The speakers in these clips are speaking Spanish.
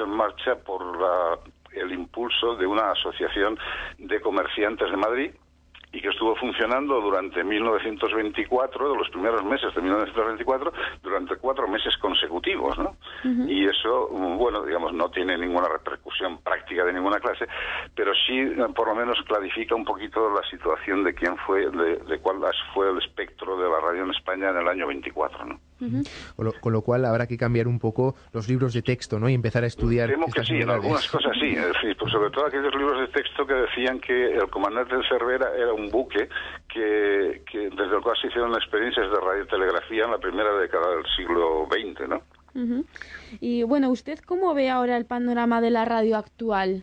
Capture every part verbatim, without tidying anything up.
en marcha por la, el impulso de una asociación de comerciantes de Madrid, y que estuvo funcionando durante mil novecientos veinticuatro, de los primeros meses de mil novecientos veinticuatro, durante cuatro meses consecutivos, ¿no? Uh-huh. Y eso, bueno, digamos, no tiene ninguna repercusión práctica de ninguna clase, pero sí, por lo menos, clarifica un poquito la situación de quién fue, de, de cuál fue el espectro de la radio en España en el año veinticuatro, ¿no? Uh-huh. Con, lo, con lo cual habrá que cambiar un poco los libros de texto, ¿no? Y empezar a estudiar. Temo que sí, en algunas cosas sí. Es decir, pues sobre todo aquellos libros de texto que decían que el comandante de Cervera era un buque que, que desde el cual se hicieron experiencias de radiotelegrafía en la primera década del siglo veinte, ¿no? Uh-huh. Y bueno, ¿usted cómo ve ahora el panorama de la radio actual?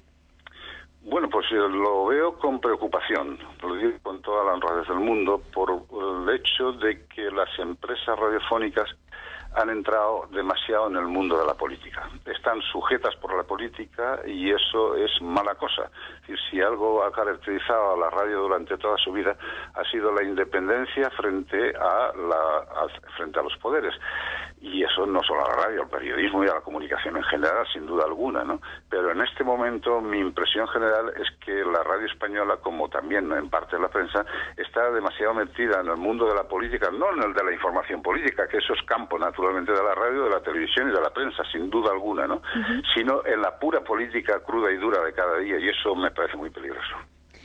Bueno, pues lo veo con preocupación, lo digo con toda la honradez del mundo, por el hecho de que las empresas radiofónicas han entrado demasiado en el mundo de la política. Están sujetas por la política y eso es mala cosa. Es decir, si algo ha caracterizado a la radio durante toda su vida ha sido la independencia frente a, la, a, frente a los poderes. Y eso no solo a la radio, al periodismo y a la comunicación en general, sin duda alguna, ¿no? Pero en este momento mi impresión general es que la radio española, como también en parte la prensa, está demasiado metida en el mundo de la política, no en el de la información política, que eso es campo naturalmente de la radio, de la televisión y de la prensa, sin duda alguna, ¿no? Uh-huh. Sino en la pura política cruda y dura de cada día, y eso me parece muy peligroso.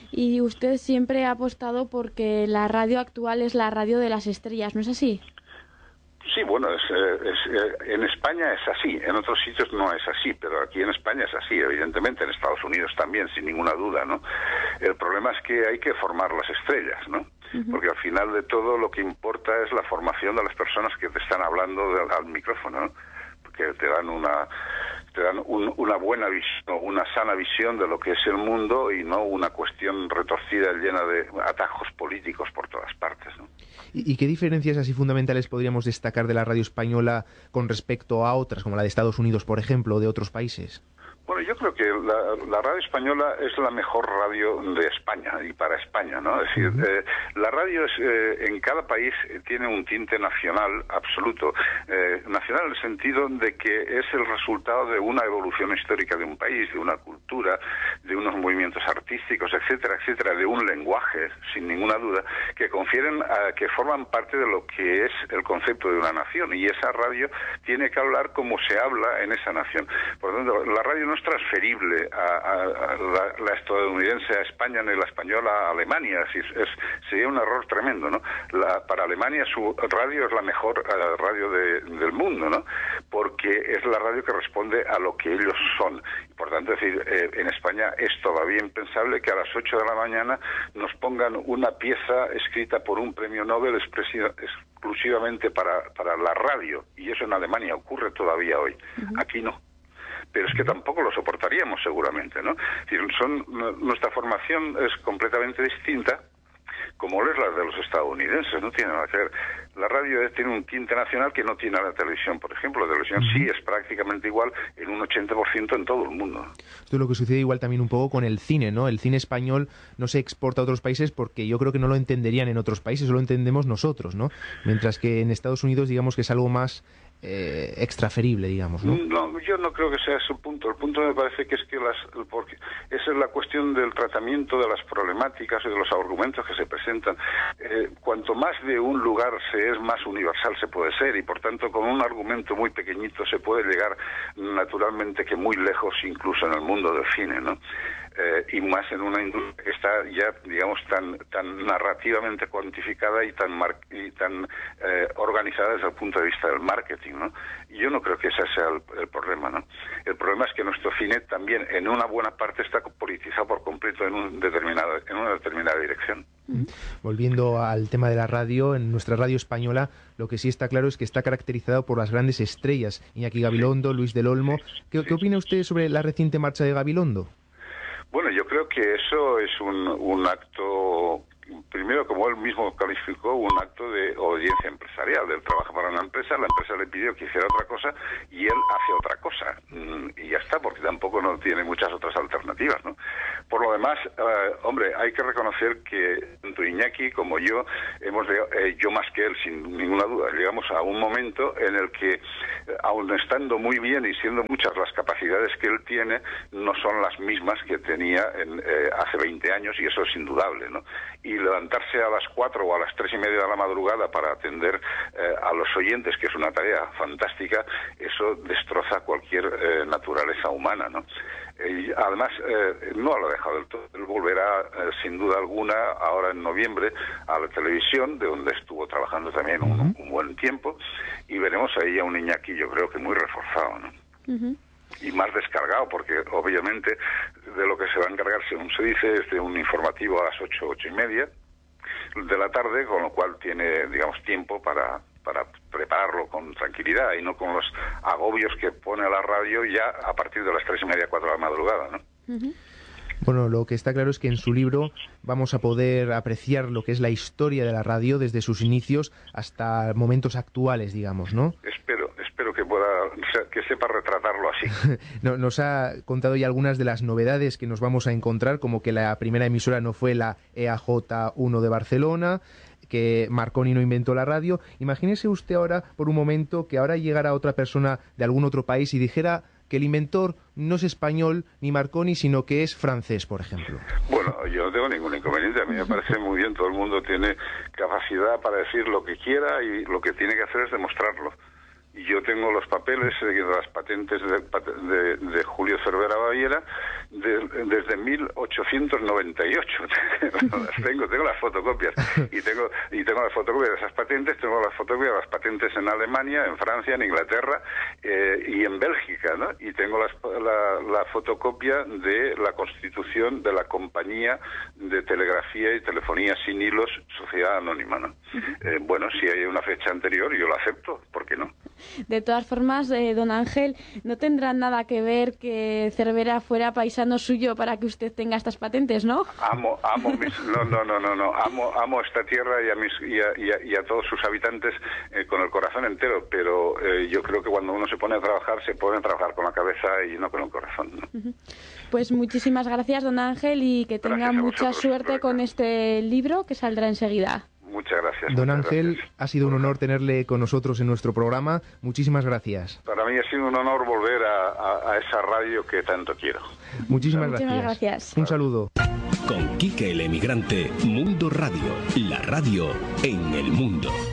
Y usted siempre ha apostado porque la radio actual es la radio de las estrellas, ¿no es así? Sí, bueno, es, es, en España es así, en otros sitios no es así, pero aquí en España es así, evidentemente, en Estados Unidos también, sin ninguna duda, ¿no? El problema es que hay que formar las estrellas, ¿no? Uh-huh. Porque al final de todo lo que importa es la formación de las personas que te están hablando de, al micrófono, ¿no? Porque te dan una te dan un, una buena visión, una sana visión de lo que es el mundo y no una cuestión retorcida llena de atajos políticos por todas partes, ¿no? ¿Y qué diferencias así fundamentales podríamos destacar de la radio española con respecto a otras, como la de Estados Unidos, por ejemplo, o de otros países? Bueno, yo creo que la, la radio española es la mejor radio de España y para España, ¿no? Es decir, uh-huh. eh, la radio es, eh, en cada país tiene un tinte nacional absoluto. Eh, nacional en el sentido de que es el resultado de una evolución histórica de un país, de una cultura, de unos movimientos artísticos, etcétera, etcétera, de un lenguaje, sin ninguna duda, que confieren, a, que forman parte de lo que es el concepto de una nación. Y esa radio tiene que hablar como se habla en esa nación. Por lo tanto, la radio no es transferible a, a, a la, la estadounidense a España ni la española a Alemania. Es, es, sería un error tremendo, ¿no? La, para Alemania su radio es la mejor uh, radio de, del mundo, ¿no? Porque es la radio que responde a lo que ellos son. Y por tanto, es decir, eh, en España es todavía impensable que a las ocho de la mañana nos pongan una pieza escrita por un premio Nobel exclusivamente para, para la radio. Y eso en Alemania ocurre todavía hoy. Uh-huh. Aquí no. Pero es que tampoco lo soportaríamos seguramente, ¿no? Es decir, son, nuestra formación es completamente distinta, como es la de los estadounidenses, no tiene nada que ver. La radio tiene un tinte nacional que no tiene la televisión, por ejemplo. La televisión sí es prácticamente igual en un ochenta por ciento en todo el mundo. Esto es lo que sucede igual también un poco con el cine, ¿no? El cine español no se exporta a otros países porque yo creo que no lo entenderían en otros países, solo entendemos nosotros, ¿no? Mientras que en Estados Unidos digamos que es algo más eh, extraferible, digamos, ¿no? No, yo no creo que sea ese el punto. El punto me parece que es que las, porque esa es la cuestión del tratamiento de las problemáticas y de los argumentos que se presentan. Eh, cuanto más de un lugar se es, más universal se puede ser, y por tanto con un argumento muy pequeñito se puede llegar naturalmente que muy lejos, incluso en el mundo del cine, ¿no? Eh, y más en una industria que está ya, digamos, tan tan narrativamente cuantificada y tan mar y tan eh, organizada desde el punto de vista del marketing, ¿no? Y yo no creo que ese sea el, el problema, ¿no? El problema es que nuestro cine también, en una buena parte, está politizado por completo en un determinado en una determinada dirección. Volviendo al tema de la radio, en nuestra radio española, lo que sí está claro es que está caracterizado por las grandes estrellas, Iñaki Gabilondo, Luis del Olmo. ¿Qué, ¿qué opina usted sobre la reciente marcha de Gabilondo? Bueno, yo creo que eso es un, un acto, primero, como él mismo calificó, un acto de obediencia empresarial. Él trabaja para una empresa, la empresa le pidió que hiciera otra cosa y él hace otra cosa. Y ya está, porque tampoco no tiene muchas otras alternativas, ¿no? Por lo demás, eh, hombre, hay que reconocer que tanto Iñaki como yo, hemos eh, yo más que él, sin ninguna duda, llegamos a un momento en el que aun estando muy bien y siendo muchas las capacidades que él tiene, no son las mismas que tenía en, eh, hace veinte años, y eso es indudable, ¿no? Y levantarse a las cuatro o a las tres y media de la madrugada para atender eh, a los oyentes, que es una tarea fantástica, eso destroza cualquier eh, naturaleza humana, ¿no? Y además, eh, no lo ha dejado del todo. Él volverá, eh, sin duda alguna, ahora en noviembre, a la televisión, de donde estuvo trabajando también un, uh-huh. un buen tiempo, y veremos ahí a un Iñaki, yo creo que muy reforzado, ¿no? Uh-huh. Y más descargado, porque obviamente de lo que se va a encargar, según se dice, es de un informativo a las ocho, ocho y media de la tarde, con lo cual tiene, digamos, tiempo para... para prepararlo con tranquilidad y no con los agobios que pone la radio ya a partir de las tres y media, cuatro de la madrugada, ¿no? Uh-huh. Bueno, lo que está claro es que en su libro vamos a poder apreciar lo que es la historia de la radio desde sus inicios hasta momentos actuales, digamos, ¿no? Espero, espero que pueda, que sepa retratarlo así. no, nos ha contado ya algunas de las novedades que nos vamos a encontrar, como que la primera emisora no fue la E A J uno de Barcelona, que Marconi no inventó la radio. Imagínese usted ahora, por un momento, que ahora llegara otra persona de algún otro país y dijera que el inventor no es español ni Marconi, sino que es francés, por ejemplo. Bueno, yo no tengo ningún inconveniente. A mí me parece muy bien. Todo el mundo tiene capacidad para decir lo que quiera y lo que tiene que hacer es demostrarlo. Y yo tengo los papeles de las patentes de, de, de Julio Cervera Baviera de, desde mil ochocientos noventa y ocho. las tengo, tengo las fotocopias y tengo y tengo las fotocopias de esas patentes, tengo las fotocopias de las patentes en Alemania, en Francia, en Inglaterra eh, y en Bélgica, ¿no? Y tengo las, la, la fotocopia de la constitución de la compañía de telegrafía y telefonía sin hilos, Sociedad Anónima, ¿no? Eh, bueno, si hay una fecha anterior, yo lo acepto, ¿por qué no? De todas formas, eh, don Ángel, ¿no tendrá nada que ver que Cervera fuera paisano suyo para que usted tenga estas patentes, no? Amo, amo mis, no, no, no, no, no, amo, amo esta tierra y a mis y a, y a, y a todos sus habitantes eh, con el corazón entero, pero eh, yo creo que cuando uno se pone a trabajar, se pone a trabajar con la cabeza y no con el corazón, ¿no? Uh-huh. Pues muchísimas gracias, don Ángel, y que tenga mucha suerte Rebeca. Con este libro que saldrá enseguida. Muchas gracias. Don muchas Ángel, gracias. Ha sido un honor tenerle con nosotros en nuestro programa. Muchísimas gracias. Para mí ha sido un honor volver a, a, a esa radio que tanto quiero. Muchísimas, Muchísimas gracias. gracias. Un saludo. Con Quique el Emigrante, Mundo Radio, la radio en el mundo.